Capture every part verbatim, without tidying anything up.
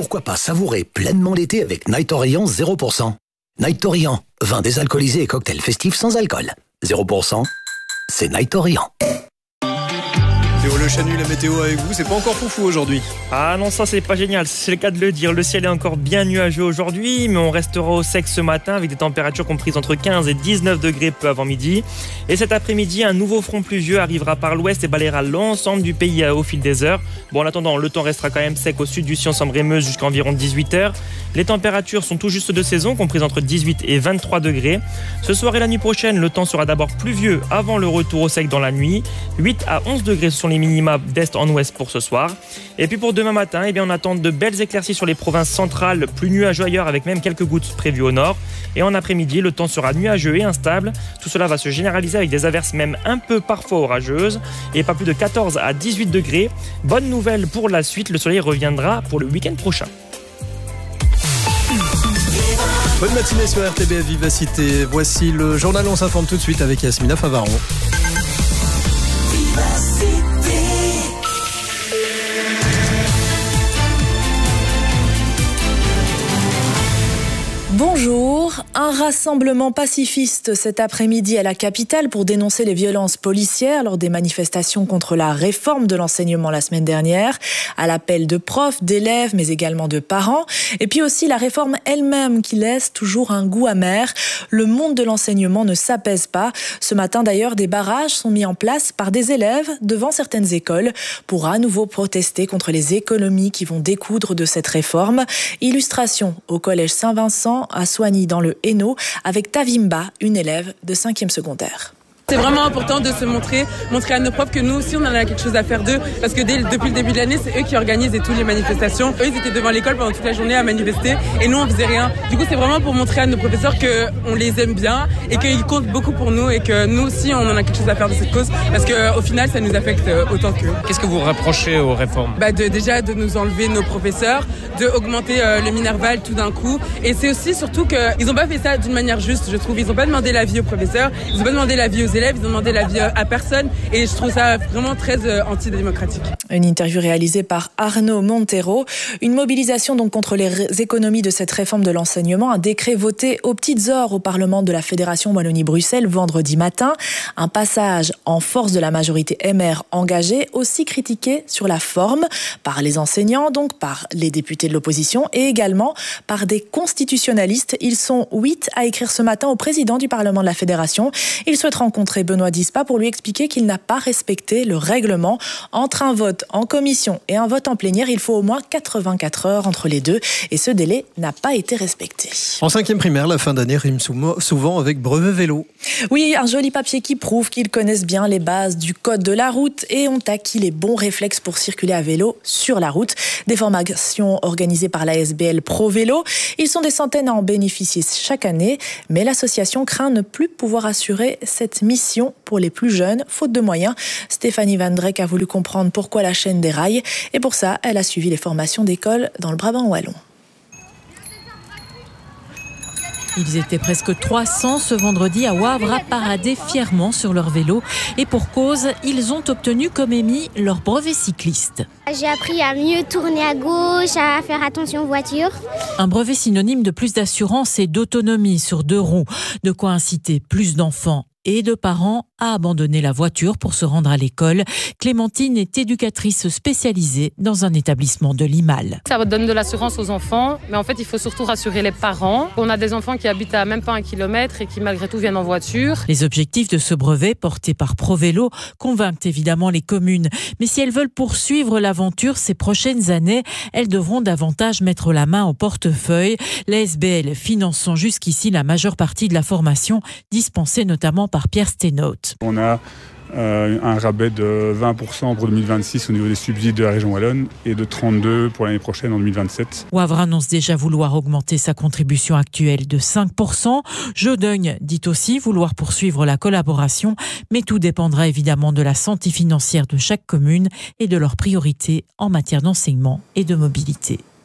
pourquoi pas savourer pleinement l'été avec Night Orient zéro pour cent. Night Orient, vin désalcoolisé et cocktail festif sans alcool. zéro pour cent, c'est Night Orient. Théo Le Chanu, la météo avec vous, c'est pas encore foufou aujourd'hui. Ah non, ça c'est pas génial, c'est le cas de le dire. Le ciel est encore bien nuageux aujourd'hui, mais on restera au sec ce matin avec des températures comprises entre quinze et dix-neuf degrés peu avant midi. Et cet après-midi, un nouveau front pluvieux arrivera par l'ouest et balayera l'ensemble du pays au fil des heures. Bon, en attendant, le temps restera quand même sec au sud du Sion-Sambre-et-Meuse jusqu'à environ dix-huit heures. Les températures sont tout juste de saison, comprises entre dix-huit et vingt-trois degrés. Ce soir et la nuit prochaine, le temps sera d'abord pluvieux avant le retour au sec dans la nuit. huit à onze degrés, ce sont les minima d'est en ouest pour ce soir. Et puis pour demain matin, eh bien on attend de belles éclaircies sur les provinces centrales, plus nuageux ailleurs avec même quelques gouttes prévues au nord. Et en après-midi, le temps sera nuageux et instable. Tout cela va se généraliser avec des averses même un peu parfois orageuses et pas plus de quatorze à dix-huit degrés. Bonne nouvelle pour la suite, le soleil reviendra pour le week-end prochain. Bonne matinée sur R T B F Vivacité. Voici le journal, on s'informe tout de suite avec Yasmina Favaron. Bonjour, un rassemblement pacifiste cet après-midi à la capitale pour dénoncer les violences policières lors des manifestations contre la réforme de l'enseignement la semaine dernière, à l'appel de profs, d'élèves, mais également de parents, et puis aussi la réforme elle-même qui laisse toujours un goût amer. Le monde de l'enseignement ne s'apaise pas. Ce matin d'ailleurs, des barrages sont mis en place par des élèves devant certaines écoles pour à nouveau protester contre les économies qui vont découdre de cette réforme. Illustration au collège Saint-Vincent à Soigny dans le Hainaut avec Tavimba, une élève de cinquième secondaire. C'est vraiment important de se montrer, montrer à nos profs que nous aussi on en a quelque chose à faire d'eux, parce que dès, depuis le début de l'année, c'est eux qui organisent toutes les manifestations. Eux, ils étaient devant l'école pendant toute la journée à manifester et nous on faisait rien. Du coup, c'est vraiment pour montrer à nos professeurs qu'on les aime bien et qu'ils comptent beaucoup pour nous et que nous aussi on en a quelque chose à faire de cette cause, parce qu'au final, ça nous affecte autant qu'eux. Qu'est-ce que vous reprochez aux réformes ? Bah de, déjà de nous enlever nos professeurs, de augmenter euh, le Minerval tout d'un coup. Et c'est aussi surtout qu'ils n'ont pas fait ça d'une manière juste, je trouve. Ils n'ont pas demandé l'avis aux professeurs, ils n'ont pas demandé l'avis aux élèves. Ils ont demandé l'avis à personne et je trouve ça vraiment très euh, antidémocratique. Une interview réalisée par Arnaud Montero. Une mobilisation donc contre les économies de cette réforme de l'enseignement. Un décret voté aux petites heures au Parlement de la Fédération Wallonie-Bruxelles vendredi matin. Un passage en force de la majorité M R engagée, aussi critiqué sur la forme par les enseignants, donc par les députés de l'opposition et également par des constitutionnalistes. Ils sont huit à écrire ce matin au président du Parlement de la Fédération. Ils souhaitent rencontrer Benoît Dispa pour lui expliquer qu'il n'a pas respecté le règlement. Entre un vote en commission et un vote en plénière, il faut au moins quatre-vingt-quatre heures entre les deux et ce délai n'a pas été respecté. En cinquième primaire, la fin d'année rime souvent avec brevet vélo. Oui, un joli papier qui prouve qu'ils connaissent bien les bases du code de la route et ont acquis les bons réflexes pour circuler à vélo sur la route. Des formations organisées par la S B L Pro Vélo. Ils sont des centaines à en bénéficier chaque année, mais l'association craint ne plus pouvoir assurer cette mission pour les plus jeunes, faute de moyens. Stéphanie Van Drek a voulu comprendre pourquoi la chaîne déraille et pour ça, elle a suivi les formations d'école dans le Brabant wallon. Ils étaient presque trois cents ce vendredi à Wavre à parader fièrement sur leur vélo. Et pour cause, ils ont obtenu comme émis leur brevet cycliste. J'ai appris à mieux tourner à gauche, à faire attention aux voitures. Un brevet synonyme de plus d'assurance et d'autonomie sur deux roues. De quoi inciter plus d'enfants et de parents à abandonner la voiture pour se rendre à l'école. Clémentine est éducatrice spécialisée dans un établissement de Limal. Ça donne de l'assurance aux enfants, mais en fait, il faut surtout rassurer les parents. On a des enfants qui habitent à même pas un kilomètre et qui malgré tout viennent en voiture. Les objectifs de ce brevet, porté par ProVélo, convainquent évidemment les communes. Mais si elles veulent poursuivre l'aventure ces prochaines années, elles devront davantage mettre la main au portefeuille. La S B L finançant jusqu'ici la majeure partie de la formation, dispensée notamment par Pierre Stenout. On a euh, un rabais de vingt pour cent pour deux mille vingt-six au niveau des subsides de la région wallonne et de trente-deux pour l'année prochaine en deux mille vingt-sept. Wavre annonce déjà vouloir augmenter sa contribution actuelle de cinq pour cent. Jodogne dit aussi vouloir poursuivre la collaboration, mais tout dépendra évidemment de la santé financière de chaque commune et de leurs priorités en matière d'enseignement et de mobilité.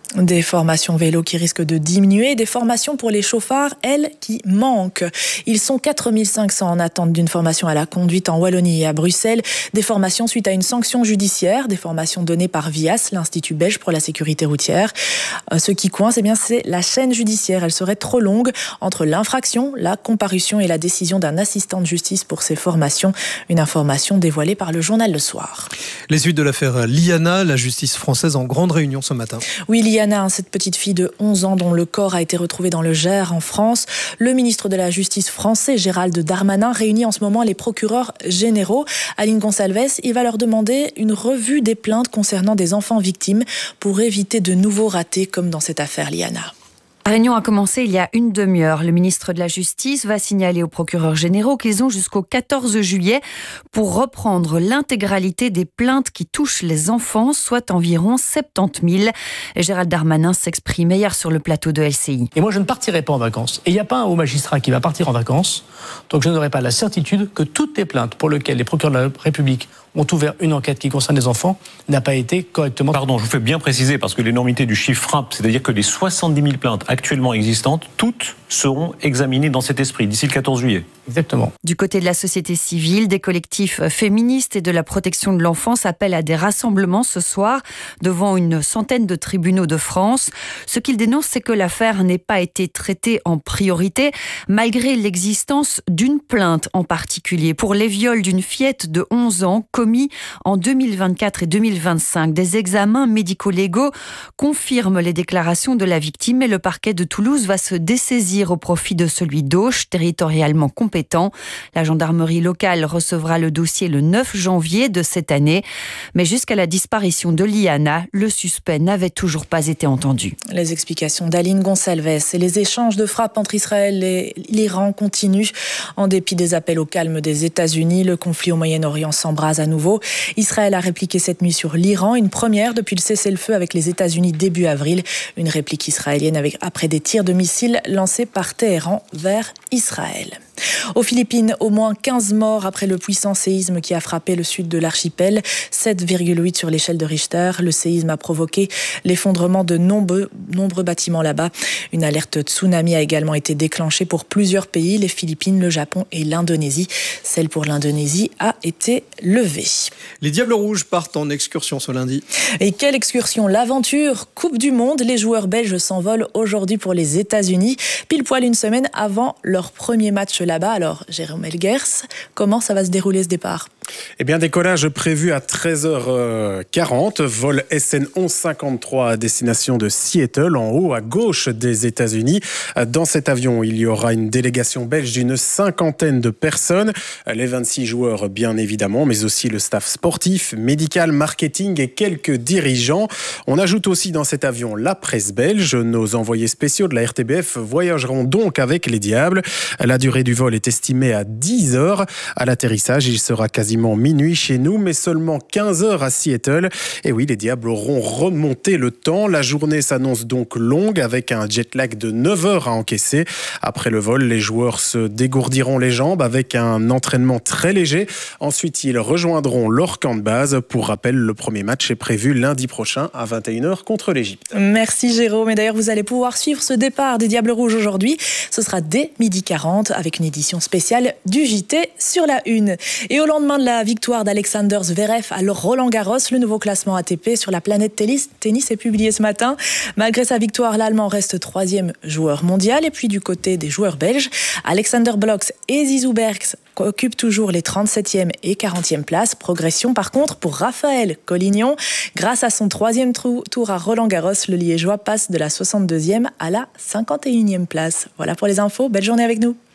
Des formations vélo qui risquent de diminuer, des formations pour les chauffards, elles, qui manquent. Ils sont quatre mille cinq cents en attente d'une formation à la conduite en Wallonie et à Bruxelles. Des formations suite à une sanction judiciaire, des formations données par V I A S, l'Institut belge pour la sécurité routière. Ce qui coince, eh bien, c'est la chaîne judiciaire. Elle serait trop longue entre l'infraction, la comparution et la décision d'un assistant de justice pour ces formations. Une information dévoilée par le journal Le Soir. Les suites de l'affaire Liana, la justice française en grande réunion ce matin. Oui, Liana, cette petite fille de onze ans dont le corps a été retrouvé dans le Gers en France. Le ministre de la Justice français, Gérald Darmanin, réunit en ce moment les procureurs généraux. Aline Gonsalves, il va leur demander une revue des plaintes concernant des enfants victimes pour éviter de nouveaux ratés comme dans cette affaire Liana. La réunion a commencé il y a une demi-heure. Le ministre de la Justice va signaler aux procureurs généraux qu'ils ont jusqu'au quatorze juillet pour reprendre l'intégralité des plaintes qui touchent les enfants, soit environ soixante-dix mille. Gérald Darmanin s'exprime hier sur le plateau de L C I. Et moi, je ne partirai pas en vacances. Et il n'y a pas un haut magistrat qui va partir en vacances. Donc je n'aurai pas la certitude que toutes les plaintes pour lesquelles les procureurs de la République ont ouvert une enquête qui concerne les enfants n'a pas été correctement... Pardon, je vous fais bien préciser, parce que l'énormité du chiffre frappe, c'est-à-dire que les soixante-dix mille plaintes actuellement existantes, toutes seront examinées dans cet esprit d'ici le quatorze juillet. Exactement. Du côté de la société civile, des collectifs féministes et de la protection de l'enfance appellent à des rassemblements ce soir devant une centaine de tribunaux de France. Ce qu'ils dénoncent, c'est que l'affaire n'ait pas été traitée en priorité, malgré l'existence d'une plainte en particulier pour les viols d'une fillette de onze ans commis en deux mille vingt-quatre et deux mille vingt-cinq. Des examens médico-légaux confirment les déclarations de la victime et le parquet de Toulouse va se dessaisir au profit de celui d'Auch, territorialement compétent. La gendarmerie locale recevra le dossier le neuf janvier de cette année. Mais jusqu'à la disparition de Liana, le suspect n'avait toujours pas été entendu. Les explications d'Aline Gonsalves et les échanges de frappes entre Israël et l'Iran continuent. En dépit des appels au calme des États-Unis, le conflit au Moyen-Orient s'embrase à nouveau. Israël a répliqué cette nuit sur l'Iran, une première depuis le cessez-le-feu avec les États-Unis début avril. Une réplique israélienne avec, après des tirs de missiles lancés par Téhéran vers Israël. Aux Philippines, au moins quinze morts après le puissant séisme qui a frappé le sud de l'archipel. sept virgule huit sur l'échelle de Richter. Le séisme a provoqué l'effondrement de nombreux, nombreux bâtiments là-bas. Une alerte tsunami a également été déclenchée pour plusieurs pays, les Philippines, le Japon et l'Indonésie. Celle pour l'Indonésie a été levée. Les Diables Rouges partent en excursion ce lundi. Et quelle excursion! L'aventure Coupe du Monde. Les joueurs belges s'envolent aujourd'hui pour les États-Unis, pile poil une semaine avant leur premier match là-bas. Alors, Jérôme Elgers, comment ça va se dérouler ce départ? Eh bien, décollage prévu à treize heures quarante, vol S N onze cinquante-trois à destination de Seattle, en haut à gauche des États-Unis. Dans cet avion, il y aura une délégation belge d'une cinquantaine de personnes, les vingt-six joueurs bien évidemment, mais aussi le staff sportif, médical, marketing et quelques dirigeants. On ajoute aussi dans cet avion la presse belge. Nos envoyés spéciaux de la R T B F voyageront donc avec les Diables. La durée du vol est estimée à dix heures. À l'atterrissage, il sera quasiment minuit chez nous, mais seulement quinze heures à Seattle. Et oui, les Diables auront remonté le temps. La journée s'annonce donc longue avec un jet lag de neuf heures à encaisser. Après le vol, les joueurs se dégourdiront les jambes avec un entraînement très léger. Ensuite, ils rejoindront leur camp de base. Pour rappel, le premier match est prévu lundi prochain à vingt et une heures contre l'Égypte. Merci Jérôme. Et d'ailleurs, vous allez pouvoir suivre ce départ des Diables Rouges aujourd'hui. Ce sera dès midi quarante avec une édition spéciale du J T sur la une. Et au lendemain de la victoire d'Alexander Zverev à Roland-Garros, le nouveau classement A T P sur la planète tennis, tennis est publié ce matin. Malgré sa victoire, l'Allemand reste troisième joueur mondial. Et puis du côté des joueurs belges, Alexander Blocks et Zizou Bergs occupent toujours les trente-septième et quarantième places. Progression par contre pour Raphaël Collignon. Grâce à son troisième tour à Roland-Garros, le Liégeois passe de la soixante-deuxième à la cinquante et unième place. Voilà pour les infos. Belle journée avec nous.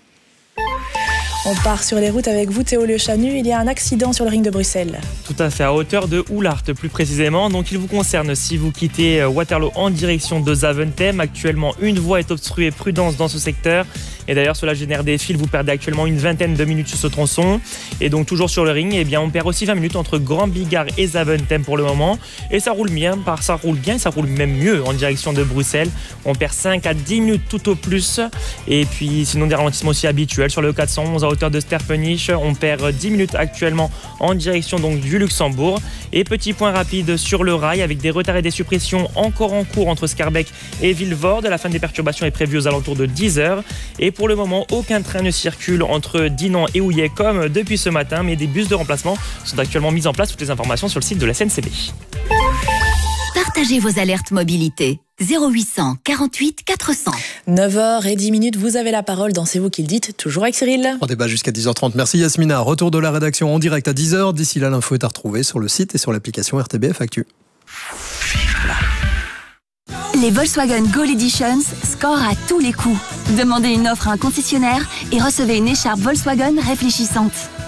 On part sur les routes avec vous, Théo Le Chanu. Il y a un accident sur le ring de Bruxelles. Tout à fait, à hauteur de Oulart plus précisément. Donc il vous concerne si vous quittez Waterloo en direction de Zaventem. Actuellement, une voie est obstruée. Prudence dans ce secteur. Et d'ailleurs, cela génère des fils. Vous perdez actuellement une vingtaine de minutes sur ce tronçon. Et donc, toujours sur le ring, eh bien, on perd aussi vingt minutes entre Grand Bigard et Zaventem pour le moment. Et ça roule bien, par ça roule bien, ça roule même mieux en direction de Bruxelles. On perd cinq à dix minutes tout au plus. Et puis, sinon, des ralentissements aussi habituels sur le quatre cent onze à hauteur de Sterpenich. On perd dix minutes actuellement en direction donc du Luxembourg. Et petit point rapide sur le rail avec des retards et des suppressions encore en cours entre Scarbeck et Vilvoorde. La fin des perturbations est prévue aux alentours de dix heures. Et pour le moment, aucun train ne circule entre Dinan et Houillet comme depuis ce matin, mais des bus de remplacement sont actuellement mis en place. Toutes les informations sur le site de la S N C B. Partagez vos alertes mobilité. zéro huit cent quarante-huit quatre cents. neuf heures dix minutes, vous avez la parole dans C'est vous qui le dites, toujours avec Cyril. On débat jusqu'à dix heures trente. Merci Yasmina. Retour de la rédaction en direct à dix heures. D'ici là, l'info est à retrouver sur le site et sur l'application R T B F Actu. Les Volkswagen Gold Editions scorent à tous les coups. Demandez une offre à un concessionnaire et recevez une écharpe Volkswagen réfléchissante.